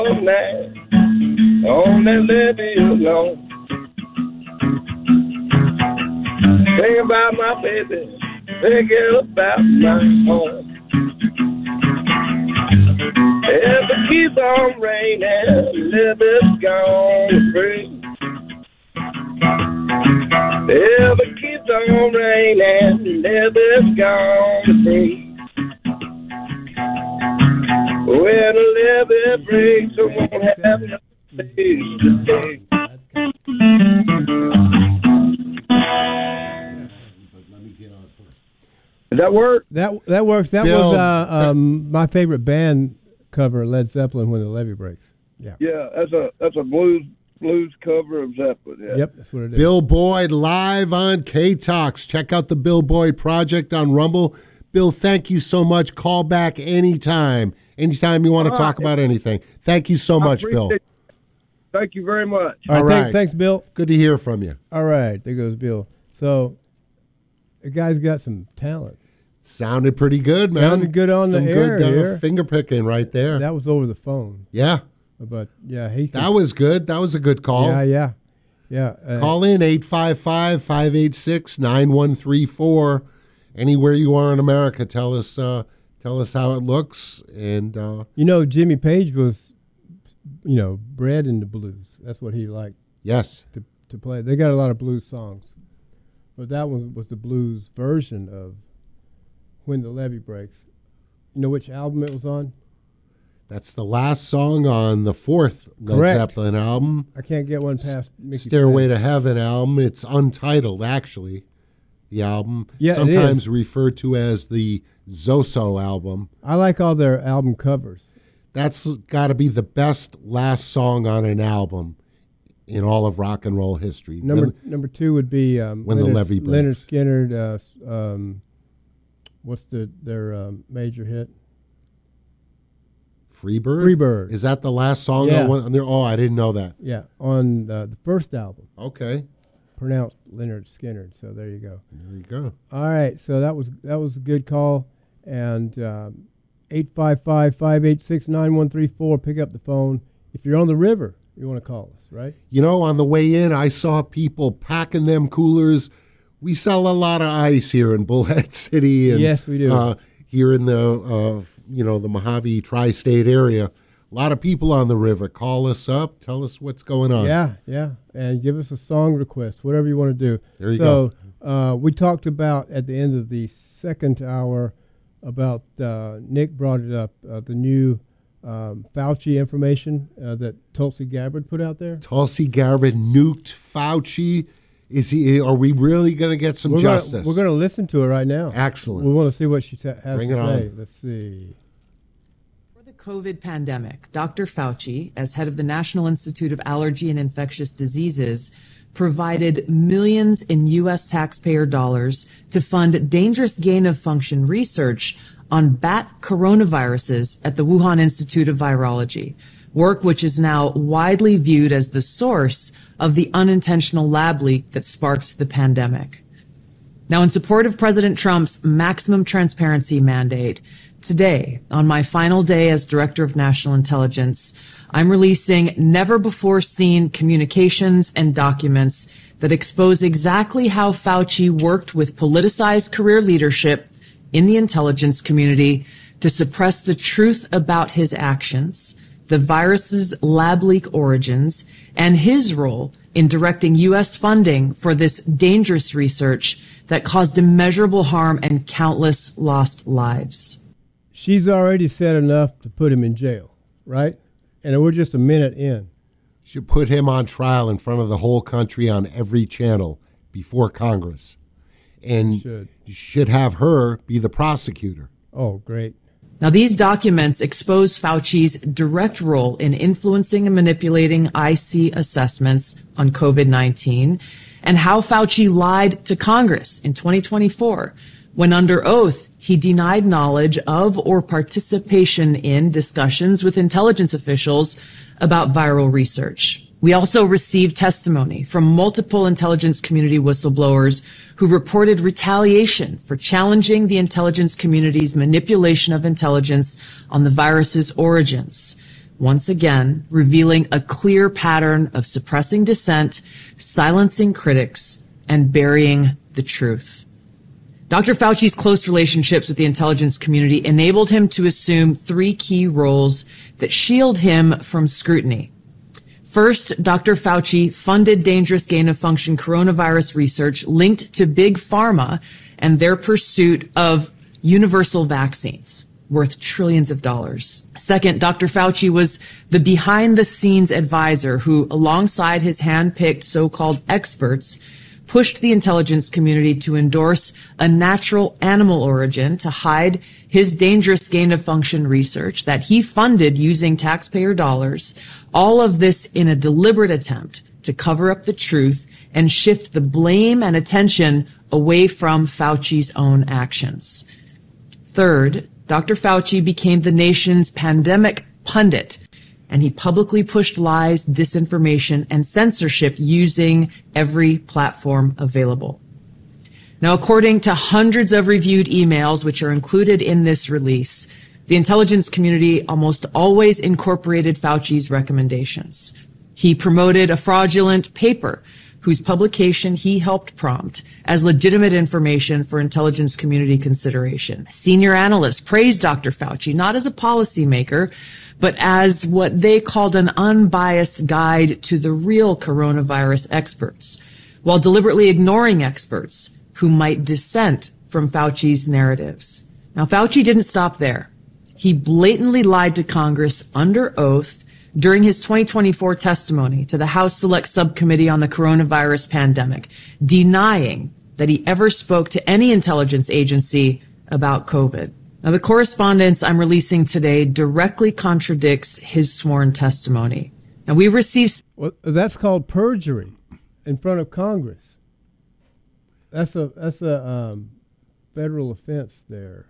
night on that levee alone. Think about my baby, thinking about my home. If it keeps on raining, Libby's gone free. If it keeps on raining, Libby's gone free. When the levee breaks, I won't have no place to stay. Does that work? That works. That Bill, was my favorite band cover, Led Zeppelin, When the Levee Breaks. Yeah. Yeah, that's a blues cover of Zeppelin. Yeah. Yep, that's what it is. Bill Boyd live on K-Talks. Check out the Bill Boyd Project on Rumble. Bill, thank you so much. Call back anytime. Anytime you want to talk about anything. Thank you so much, Bill. Thank you very much. All right. Thanks, Bill. Good to hear from you. All right. There goes Bill. So the guy's got some talent. Sounded pretty good, man. Sounded good on Some the air good here. finger picking right there. That was over the phone. Yeah. But, yeah. That was good. That was a good call. Yeah. Call in 855-586-9134. Anywhere you are in America, tell us how it looks. And Jimmy Page was, bred in the blues. That's what he liked. Yes. To play. They got a lot of blues songs. But that one was the blues version of When the Levee Breaks. You know which album it was on? That's the last song on the fourth Led Zeppelin album. I can't get one past Mickey Stairway to Heaven album. It's untitled, actually, the album. Yeah, sometimes referred to as the Zoso album. I like all their album covers. That's got to be the best last song on an album in all of rock and roll history. Number two would be When the Levee Breaks. Leonard Skinner. What's their major hit? Freebird? Freebird. Is that the last song on there? Oh, I didn't know that. Yeah, on the first album. Okay. Pronounced Leonard Skinner. So there you go. There you go. All right. So that was a good call. And 855-586-9134. Pick up the phone. If you're on the river, you want to call us, right? On the way in, I saw people packing them coolers. We sell a lot of ice here in Bullhead City. And, yes, we do. Here in the the Mojave tri-state area, a lot of people on the river. Call us up, tell us what's going on. Yeah, and give us a song request, whatever you want to do. There you go. We talked about at the end of the second hour about Nick brought it up, the new Fauci information that Tulsi Gabbard put out there. Tulsi Gabbard nuked Fauci. Are we really going to get some justice? We're going to listen to it right now. Excellent. We want to see what she has Bring to it say. on. Let's see. For the COVID pandemic, Dr. Fauci, as head of the National Institute of Allergy and Infectious Diseases, provided millions in U.S. taxpayer dollars to fund dangerous gain-of-function research on bat coronaviruses at the Wuhan Institute of Virology, work which is now widely viewed as the source of the unintentional lab leak that sparked the pandemic. Now, in support of President Trump's maximum transparency mandate, today, on my final day as Director of National Intelligence, I'm releasing never-before-seen communications and documents that expose exactly how Fauci worked with politicized career leadership in the intelligence community to suppress the truth about his actions, the virus's lab leak origins, and his role in directing U.S. funding for this dangerous research that caused immeasurable harm and countless lost lives. She's already said enough to put him in jail, right? And we're just a minute in. Should put him on trial in front of the whole country on every channel before Congress. And should have her be the prosecutor. Oh, great. Now, these documents expose Fauci's direct role in influencing and manipulating IC assessments on COVID-19 and how Fauci lied to Congress in 2024 when under oath he denied knowledge of or participation in discussions with intelligence officials about viral research. We also received testimony from multiple intelligence community whistleblowers who reported retaliation for challenging the intelligence community's manipulation of intelligence on the virus's origins. once again revealing a clear pattern of suppressing dissent, silencing critics, and burying the truth. Dr. Fauci's close relationships with the intelligence community enabled him to assume three key roles that shield him from scrutiny. First, Dr. Fauci funded dangerous gain-of-function coronavirus research linked to Big Pharma and their pursuit of universal vaccines worth trillions of dollars. Second, Dr. Fauci was the behind-the-scenes advisor who, alongside his hand-picked so-called experts, pushed the intelligence community to endorse a natural animal origin to hide his dangerous gain-of-function research that he funded using taxpayer dollars, all of this in a deliberate attempt to cover up the truth and shift the blame and attention away from Fauci's own actions. Third, Dr. Fauci became the nation's pandemic pundit, and he publicly pushed lies, disinformation, and censorship using every platform available. Now, according to hundreds of reviewed emails, which are included in this release, the intelligence community almost always incorporated Fauci's recommendations. He promoted a fraudulent paper whose publication he helped prompt as legitimate information for intelligence community consideration. Senior analysts praised Dr. Fauci not as a policymaker, but as what they called an unbiased guide to the real coronavirus experts, while deliberately ignoring experts who might dissent from Fauci's narratives. Now, Fauci didn't stop there. He blatantly lied to Congress under oath during his 2024 testimony to the House Select Subcommittee on the Coronavirus Pandemic, denying that he ever spoke to any intelligence agency about COVID. Now, the correspondence I'm releasing today directly contradicts his sworn testimony. Now, we received... Well, that's called perjury in front of Congress. That's a federal offense there.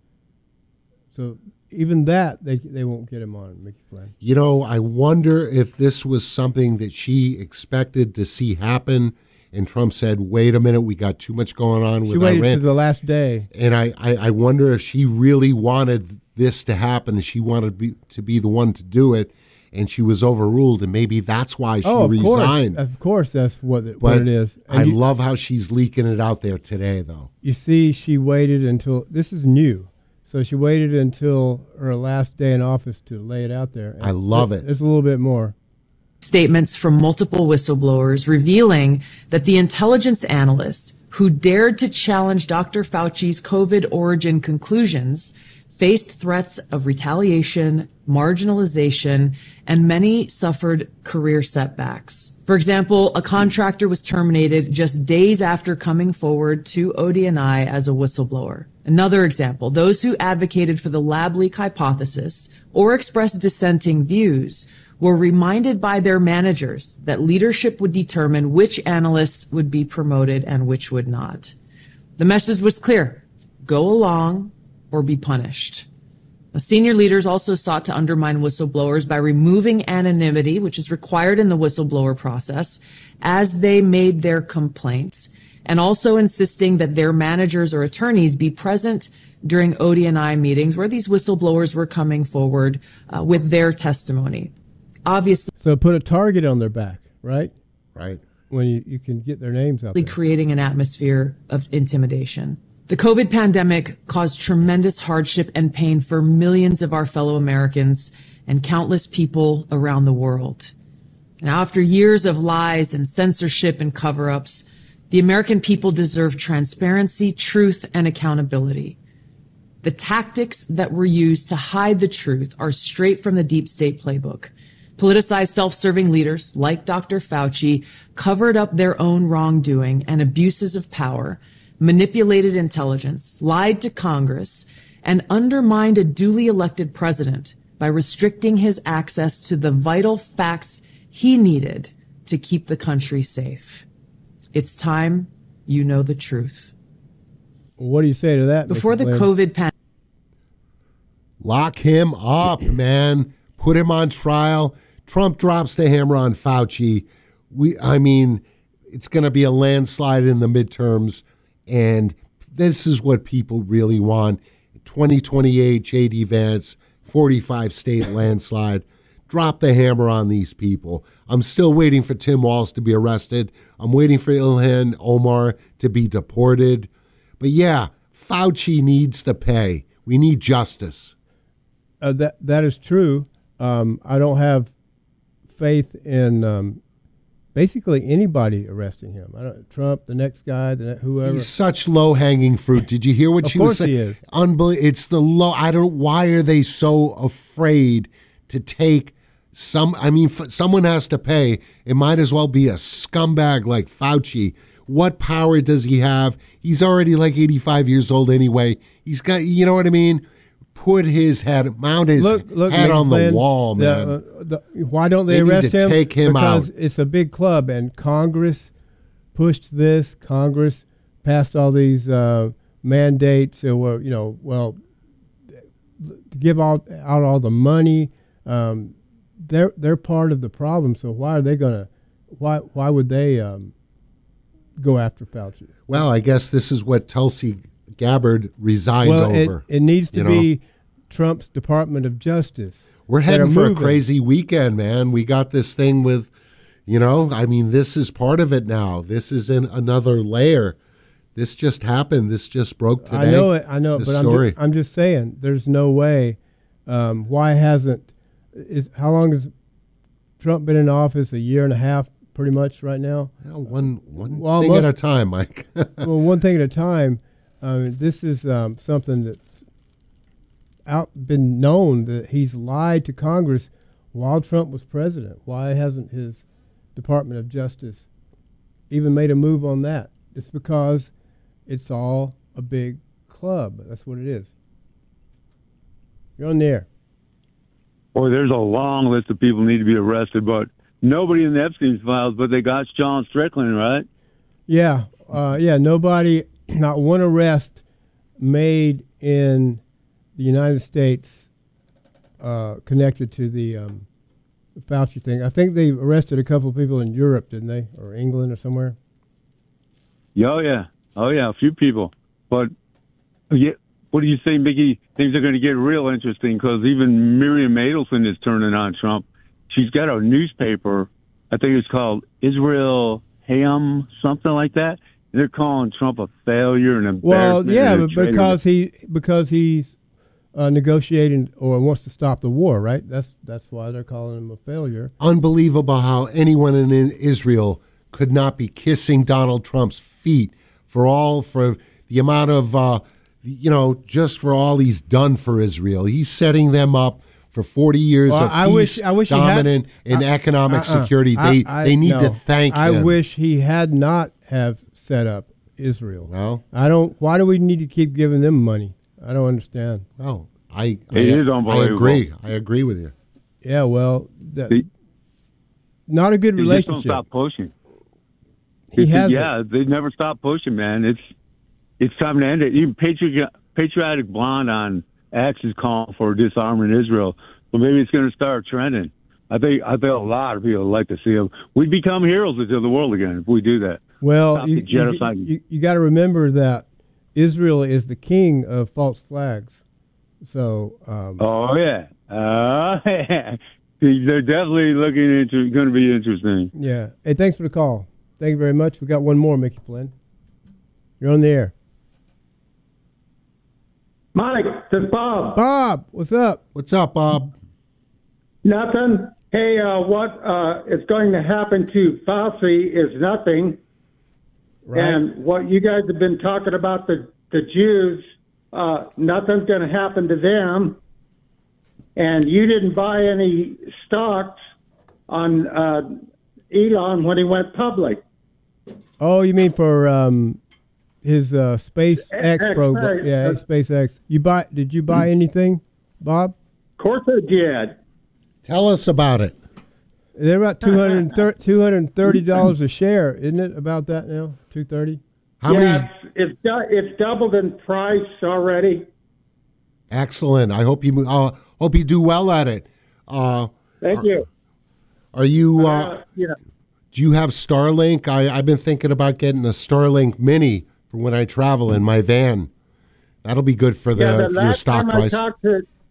So even that, they won't get him on, Mickey Flynn. You know, I wonder if this was something that she expected to see happen, and Trump said, wait a minute, we got too much going on with Iran. She waited to the last day. And I wonder if she really wanted this to happen, and she wanted to be the one to do it, and she was overruled, and maybe that's why she resigned. Of course, that's what it is. And I love how she's leaking it out there today, though. You see, she waited until, this is new, so she waited until her last day in office to lay it out there. And I love it. There's a little bit more. Statements from multiple whistleblowers revealing that the intelligence analysts who dared to challenge Dr. Fauci's COVID origin conclusions faced threats of retaliation, marginalization, and many suffered career setbacks. For example, a contractor was terminated just days after coming forward to ODNI as a whistleblower. Another example, those who advocated for the lab leak hypothesis or expressed dissenting views were reminded by their managers that leadership would determine which analysts would be promoted and which would not. The message was clear: go along or be punished. Now, senior leaders also sought to undermine whistleblowers by removing anonymity, which is required in the whistleblower process, as they made their complaints, and also insisting that their managers or attorneys be present during ODNI meetings where these whistleblowers were coming forward with their testimony. Obviously, so put a target on their back, right? Right. When you can get their names out there. Creating an atmosphere of intimidation. The COVID pandemic caused tremendous hardship and pain for millions of our fellow Americans and countless people around the world. Now, after years of lies and censorship and cover-ups, the American people deserve transparency, truth, and accountability. The tactics that were used to hide the truth are straight from the deep state playbook. Politicized, self-serving leaders like Dr. Fauci covered up their own wrongdoing and abuses of power, manipulated intelligence, lied to Congress, and undermined a duly elected president by restricting his access to the vital facts he needed to keep the country safe. It's time you know the truth. What do you say to that? Before the COVID pandemic, lock him up, man. Put him on trial. Trump drops the hammer on Fauci. It's going to be a landslide in the midterms, and this is what people really want. 2028, J.D. Vance, 45 state landslide. drop the hammer on these people. I'm still waiting for Tim Walz to be arrested. I'm waiting for Ilhan Omar to be deported. But yeah, Fauci needs to pay. We need justice. That is true. I don't have faith in basically anybody arresting him. Trump, the next guy, whoever. He's such low-hanging fruit. Did you hear what she was saying? Of course he is. Unbelievable. It's the low. I don't. Why are they so afraid to take some? I mean, someone has to pay. It might as well be a scumbag like Fauci. What power does he have? He's already like 85 years old anyway. He's got, you know what I mean? Mount his head on the wall, man. Why don't they arrest him? Take him because out. It's a big club, and Congress pushed this. Congress passed all these mandates. To give out all the money. They're part of the problem. So why are they gonna? Why would they go after Fauci? Well, I guess this is what Tulsi Gabbard resigned over. It needs to be Trump's Department of Justice. We're heading for a crazy weekend, man. We got this thing with, this is part of it now. This is in another layer. This just happened. This just broke today. I know, but I'm just saying, there's no way. Why hasn't? How long has Trump been in office? A year and a half, pretty much, right now. One thing at a time, Mike. Well, one thing at a time. This is something that's been known that he's lied to Congress while Trump was president. Why hasn't his Department of Justice even made a move on that? It's because it's all a big club. That's what it is. You're on the air. Boy, there's a long list of people who need to be arrested, but nobody in the Epstein files, but they got John Strickland, right? Yeah. Nobody, not one arrest made in the United States connected to the Fauci thing. I think they arrested a couple of people in Europe, didn't they? Or England or somewhere? Oh, yeah, a few people. But what do you say, Mickey? Things are going to get real interesting because even Miriam Adelson is turning on Trump. She's got a newspaper, I think it's called Israel Hayom, something like that. They're calling Trump a failure and embarrassment. Well, yeah, because he's negotiating or wants to stop the war, right? That's why they're calling him a failure. Unbelievable how anyone in Israel could not be kissing Donald Trump's feet for the amount of just for all he's done for Israel. He's setting them up for 40 years of peace, dominant in economic security. They need to thank him. I wish he had not have set up Israel. Well, why do we need to keep giving them money? I don't understand. Well, I agree with you. Yeah, well, not a good relationship. Just don't stop pushing. He hasn't. Yeah, they never stop pushing, man. It's time to end it. Even Patriotic Blonde on X is calling for disarming Israel. Well, maybe it's going to start trending. I think a lot of people would like to see him. We become heroes to the world again if we do that. Well, you got to remember that Israel is the king of false flags. So. Oh yeah. They're definitely going to be interesting. Yeah. Hey, thanks for the call. Thank you very much. We got one more, Mickey Flynn. You're on the air. Mike, this is Bob. Bob, what's up? What's up, Bob? Nothing. Hey, what is going to happen to Fauci is nothing. Right. And what you guys have been talking about, the Jews, nothing's going to happen to them. And you didn't buy any stocks on Elon when he went public. Oh, you mean for his SpaceX program? Yeah, SpaceX. Did you buy anything, Bob? Of course I did. Tell us about it. They're about $230 a share, isn't it? About that now, $230. How many? It's doubled in price already. Excellent. I hope you do well at it. Thank you. Are you? Do you have Starlink? I've been thinking about getting a Starlink Mini for when I travel in my van. That'll be good for your stock price.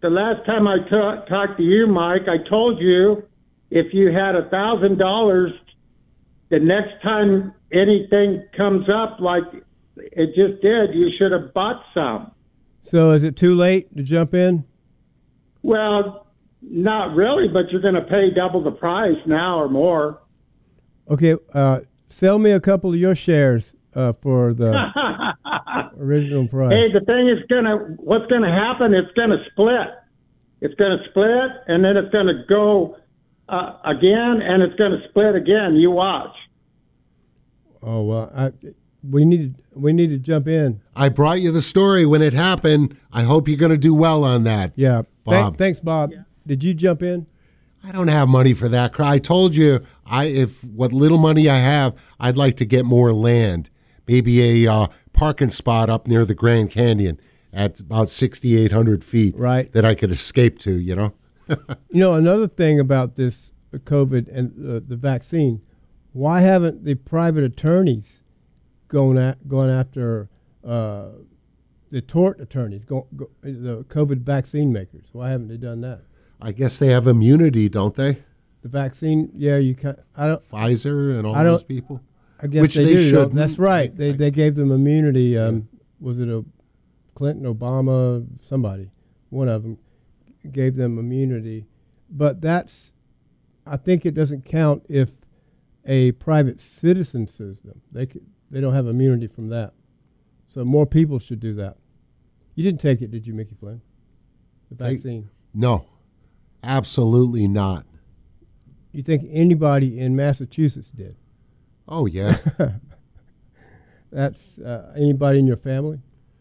the last time I talked to you, Mike, I told you if you had $1,000, the next time anything comes up like it just did, you should have bought some. So is it too late to jump in? Well, not really, but you're going to pay double the price now or more. Okay, sell me a couple of your shares for the original price. Hey, the thing is what's going to happen, it's going to split. It's going to split, and then it's going to go again, and it's going to split again. You watch. Oh, well, we need to jump in. I brought you the story when it happened. I hope you're going to do well on that. Yeah. Bob. Thanks, Bob. Yeah. Did you jump in? I don't have money for that. I told you, if what little money I have, I'd like to get more land. Maybe a parking spot up near the Grand Canyon at about 6,800 feet. Right. That I could escape to, you know? Another thing about this COVID and the vaccine, why haven't the private attorneys gone after the tort attorneys, the COVID vaccine makers? Why haven't they done that? I guess they have immunity, don't they? The vaccine, yeah, you can't. Pfizer and all those people. I guess which they do. Shouldn't. That's right. They gave them immunity. Was it a Clinton, Obama, somebody? One of them gave them immunity, but I think it doesn't count if a private citizen sues them. They don't have immunity from that. So more people should do that. You didn't take it, did you, Mickey Flynn? The vaccine? No, absolutely not. You think anybody in Massachusetts did? Oh, yeah. That's anybody in your family?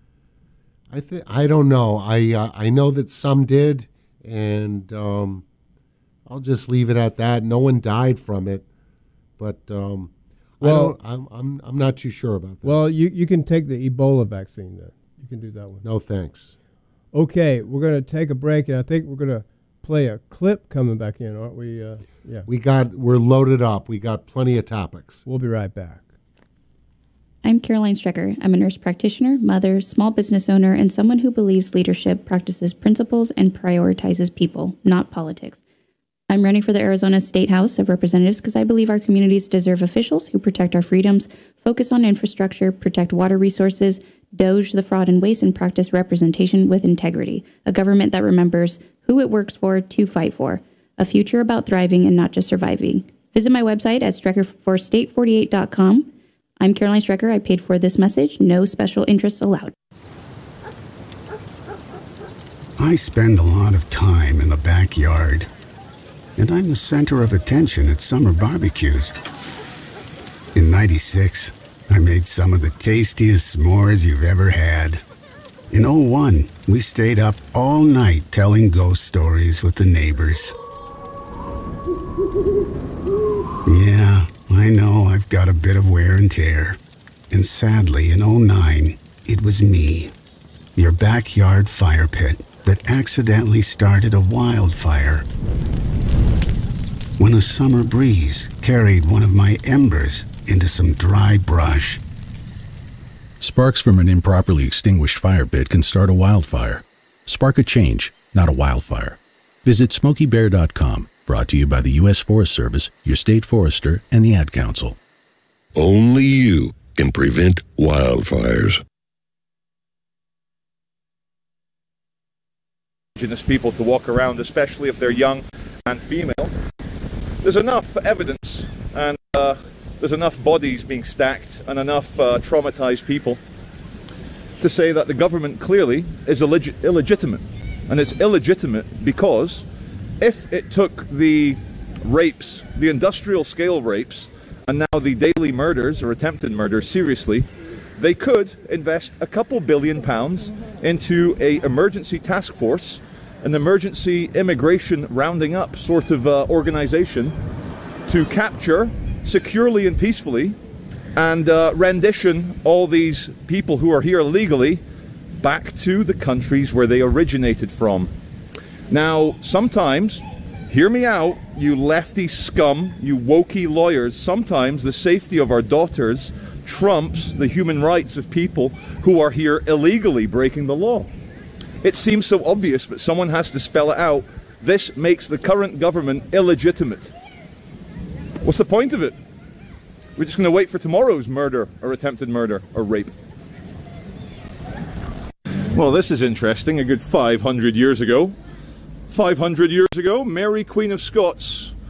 I don't know. I know that some did, and I'll just leave it at that. No one died from it, but I'm not too sure about that. Well, you can take the Ebola vaccine then. You can do that one. No, thanks. Okay, we're going to take a break, and I think we're going to play a clip coming back in, aren't we? Yeah. We're loaded up. We got plenty of topics. We'll be right back. I'm Caroline Strecker. I'm a nurse practitioner, mother, small business owner, and someone who believes leadership practices principles and prioritizes people, not politics. I'm running for the Arizona State House of Representatives because I believe our communities deserve officials who protect our freedoms, focus on infrastructure, protect water resources, doge the fraud and waste, and practice representation with integrity. A government that remembers who it works for to fight for. A future about thriving and not just surviving. Visit my website at streckerforstate48.com. I'm Caroline Strecker. I paid for this message. No special interests allowed. I spend a lot of time in the backyard, and I'm the center of attention at summer barbecues. In '96, I made some of the tastiest s'mores you've ever had. In '01, we stayed up all night telling ghost stories with the neighbors. Yeah, I know I've got a bit of wear and tear. And sadly, in '09, it was me, your backyard fire pit, that accidentally started a wildfire. When a summer breeze carried one of my embers into some dry brush. Sparks from an improperly extinguished fire pit can start a wildfire. Spark a change, not a wildfire. Visit SmokeyBear.com. Brought to you by the U.S. Forest Service, your state forester, and the Ad Council. Only you can prevent wildfires. Indigenous people to walk around, especially if they're young and female. There's enough evidence and there's enough bodies being stacked and enough traumatized people to say that the government clearly is illegitimate. And it's illegitimate because if it took the rapes, the industrial scale rapes, and now the daily murders or attempted murders seriously, they could invest a couple £billion into an emergency task force, an emergency immigration rounding up sort of organization to capture securely and peacefully and rendition all these people who are here illegally back to the countries where they originated from. Now, sometimes, hear me out, you lefty scum, you wokey lawyers, sometimes the safety of our daughters trumps the human rights of people who are here illegally breaking the law. It seems so obvious, but someone has to spell it out. This makes the current government illegitimate. What's the point of it? We're just going to wait for tomorrow's murder or attempted murder or rape. Well, this is interesting. A good 500 years ago. 500 years ago, Mary, Queen of Scots,